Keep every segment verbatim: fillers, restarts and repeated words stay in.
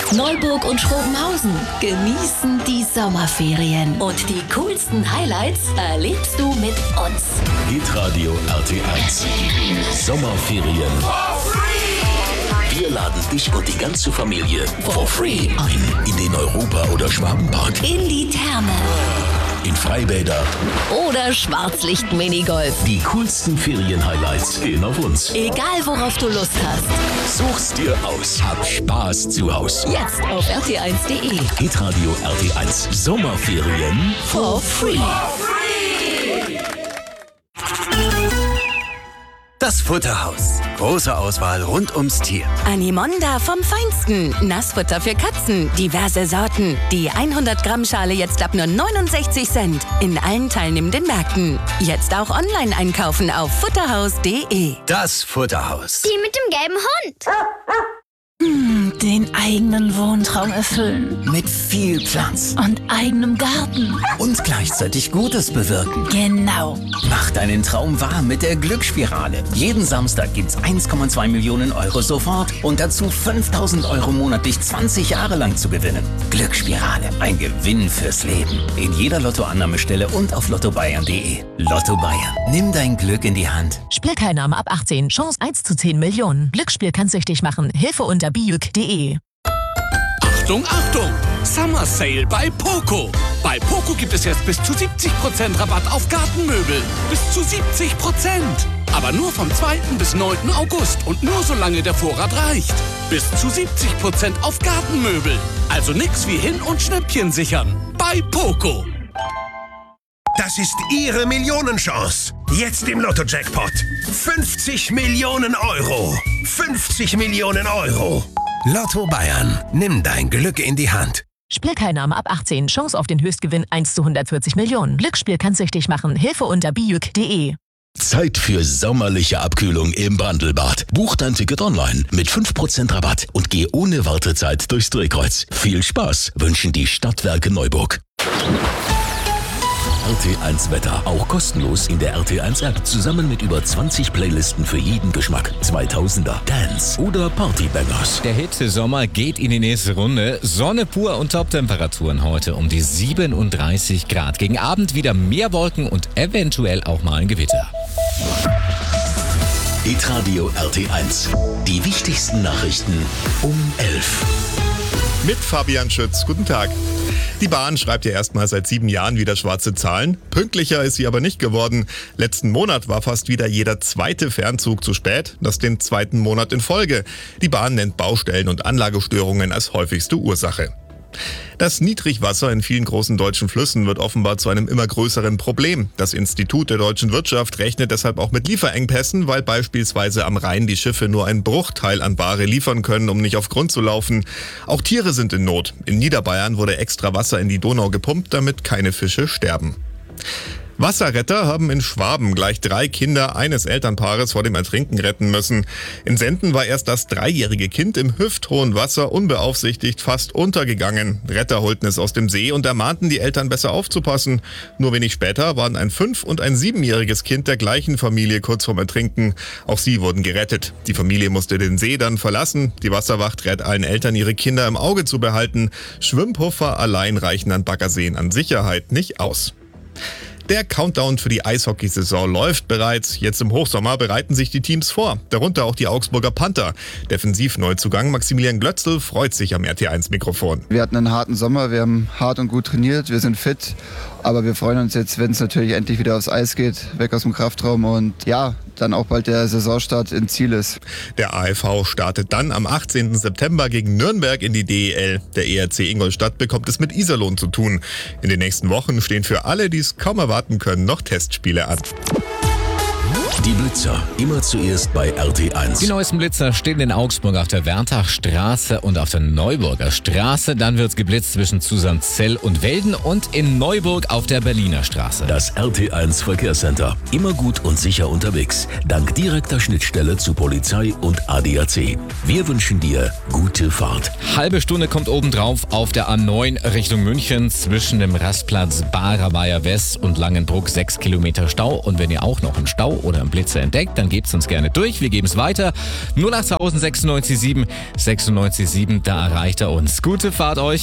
Neuburg und Schrobenhausen genießen die Sommerferien. Und die coolsten Highlights erlebst du mit uns. Hitradio R T eins. Sommerferien. Wir laden dich und die ganze Familie for free ein in den Europa- oder Schwabenpark, In die Therme. in Freibäder. Oder Schwarzlicht-Minigolf. Die coolsten Ferien-Highlights gehen auf uns. Egal worauf du Lust hast. Such's dir aus. Hab Spaß zu Haus. Jetzt auf r t eins punkt d e. Hitradio R T eins. Sommerferien For free. Das Futterhaus. Große Auswahl rund ums Tier. Animonda vom Feinsten. Nassfutter für Katzen. Diverse Sorten. Die hundert Gramm Schale jetzt ab nur neunundsechzig Cent. In allen teilnehmenden Märkten. Jetzt auch online einkaufen auf futterhaus punkt d e. Das Futterhaus. Die mit dem gelben Hund. Den eigenen Wohntraum erfüllen. Mit viel Platz. Und eigenem Garten. Und gleichzeitig Gutes bewirken. Genau. Mach deinen Traum wahr mit der Glücksspirale. Jeden Samstag gibt's eins Komma zwei Millionen Euro sofort und dazu fünftausend Euro monatlich zwanzig Jahre lang zu gewinnen. Glücksspirale. Ein Gewinn fürs Leben. In jeder Lottoannahmestelle und auf lotto bayern punkt d e. Lotto Bayern. Nimm dein Glück in die Hand. Spielteilnahme ab achtzehn. Chance eins zu zehn Millionen. Glücksspiel kann süchtig machen. Hilfe unter bijuk punkt d e. Achtung, Achtung! Summer Sale bei Poco. Bei Poco gibt es jetzt bis zu siebzig Prozent Rabatt auf Gartenmöbel. Bis zu siebzig Prozent. Aber nur vom zweiten bis neunten August und nur solange der Vorrat reicht. Bis zu siebzig Prozent auf Gartenmöbel. Also nix wie hin- und Schnäppchen sichern. Bei Poco. Das ist Ihre Millionenchance. Jetzt im Lotto-Jackpot. fünfzig Millionen Euro. fünfzig Millionen Euro. Lotto Bayern. Nimm dein Glück in die Hand. Spielteilnahme ab achtzehn. Chance auf den Höchstgewinn eins zu hundertvierzig Millionen. Glücksspiel kann süchtig machen. Hilfe unter bijuk punkt d e. Zeit für sommerliche Abkühlung im Bandelbad. Buch dein Ticket online mit fünf Prozent Rabatt und geh ohne Wartezeit durchs Drehkreuz. Viel Spaß wünschen die Stadtwerke Neuburg. R T eins Wetter, auch kostenlos in der R T eins App, zusammen mit über zwanzig Playlisten für jeden Geschmack. zweitausender, Dance oder Partybangers. Der Hitzesommer geht in die nächste Runde. Sonne pur und Top-Temperaturen heute um die siebenunddreißig Grad. Gegen Abend wieder mehr Wolken und eventuell auch mal ein Gewitter. Hitradio R T eins. Die wichtigsten Nachrichten um elf. Mit Fabian Schütz. Guten Tag. Die Bahn schreibt ja erstmal seit sieben Jahren wieder schwarze Zahlen. Pünktlicher ist sie aber nicht geworden. Letzten Monat war fast wieder jeder zweite Fernzug zu spät. Das den zweiten Monat in Folge. Die Bahn nennt Baustellen und Anlagestörungen als häufigste Ursache. Das Niedrigwasser in vielen großen deutschen Flüssen wird offenbar zu einem immer größeren Problem. Das Institut der deutschen Wirtschaft rechnet deshalb auch mit Lieferengpässen, weil beispielsweise am Rhein die Schiffe nur einen Bruchteil an Ware liefern können, um nicht auf Grund zu laufen. Auch Tiere sind in Not. In Niederbayern wurde extra Wasser in die Donau gepumpt, damit keine Fische sterben. Wasserretter haben in Schwaben gleich drei Kinder eines Elternpaares vor dem Ertrinken retten müssen. In Senden war erst das dreijährige Kind im hüfthohen Wasser unbeaufsichtigt fast untergegangen. Retter holten es aus dem See und ermahnten die Eltern besser aufzupassen. Nur wenig später waren ein fünf- und ein siebenjähriges Kind der gleichen Familie kurz vorm Ertrinken. Auch sie wurden gerettet. Die Familie musste den See dann verlassen. Die Wasserwacht rät allen Eltern, ihre Kinder im Auge zu behalten. Schwimmpuffer allein reichen an Baggerseen an Sicherheit nicht aus. Der Countdown für die Eishockeysaison läuft bereits. Jetzt im Hochsommer bereiten sich die Teams vor, darunter auch die Augsburger Panther. Defensivneuzugang Maximilian Glötzl freut sich am R T eins Mikrofon. Wir hatten einen harten Sommer, wir haben hart und gut trainiert, wir sind fit. Aber wir freuen uns jetzt, wenn es natürlich endlich wieder aufs Eis geht, weg aus dem Kraftraum und ja, dann auch bald der Saisonstart im Ziel ist. Der A F V startet dann am achtzehnten September gegen Nürnberg in die D E L. Der E R C Ingolstadt bekommt es mit Iserlohn zu tun. In den nächsten Wochen stehen für alle, die es kaum erwarten können, noch Testspiele an. Die Blitzer, immer zuerst bei R T eins. Die neuesten Blitzer stehen in Augsburg auf der Werntachstraße und auf der Neuburger Straße. Dann wird's geblitzt zwischen Susanzell und Welden und in Neuburg auf der Berliner Straße. Das R T eins Verkehrscenter. Immer gut und sicher unterwegs. Dank direkter Schnittstelle zu Polizei und A D A C. Wir wünschen dir gute Fahrt. Halbe Stunde kommt obendrauf auf der A neun Richtung München zwischen dem Rastplatz Barer Weiher West und Langenbruck sechs Kilometer Stau. Und wenn ihr auch noch im Stau oder im beim Blitzer entdeckt, dann gebt's uns gerne durch. Wir geben es weiter. null acht tausend sechsundneunzig sieben sechsundneunzig sieben, da erreicht er uns. Gute Fahrt euch.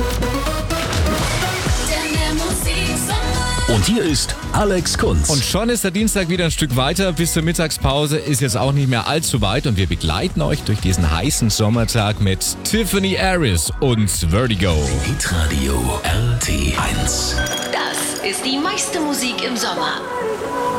Und hier ist Alex Kunz. Und schon ist der Dienstag wieder ein Stück weiter. Bis zur Mittagspause ist jetzt auch nicht mehr allzu weit. Und wir begleiten euch durch diesen heißen Sommertag mit Tiffany Harris und Vertigo. Hitradio R T eins. Das ist die meiste Musik im Sommer.